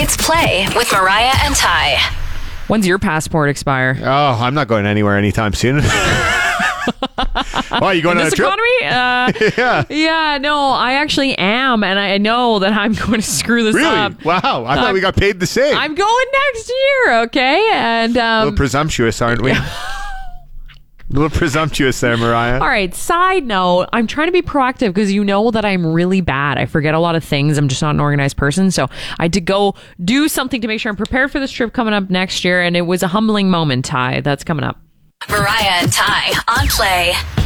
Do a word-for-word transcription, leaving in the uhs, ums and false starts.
It's Play with Mariah and Ty. When's your passport expire? Oh, I'm not going anywhere anytime soon. Why, you going In on a this trip? economy? Uh, Yeah. yeah, no, I actually am, and I know that I'm going to screw this Really? up. Wow. I thought I'm- we got paid the same. I'm going next year, okay? And a um, little presumptuous, aren't we? A little presumptuous there, Mariah. all right, side note, I'm trying to be proactive because you know that I'm really bad. I forget a lot of things. I'm just not an organized person. So I had to go do something to make sure I'm prepared for this trip coming up next year. And it was a humbling moment, Ty. That's coming up. Mariah and Ty on Play.